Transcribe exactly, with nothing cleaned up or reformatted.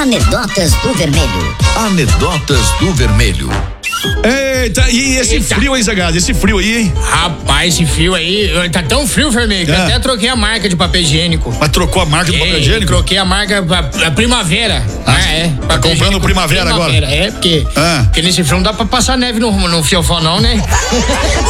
Anedotas do Vermelho. Anedotas do Vermelho. Eita, e esse Eita. frio, hein, Zagado? Esse frio aí, hein? Rapaz, esse frio aí, tá tão frio, Vermelho, que É. eu até troquei a marca de papel higiênico. Mas trocou a marca do papel Ei, higiênico? Troquei a marca a, a primavera. Ah, Ah, é. tá Papel comprando higiênico primavera agora? É, porque, Ah. porque nesse frio não dá pra passar neve no, no fiofó não, né?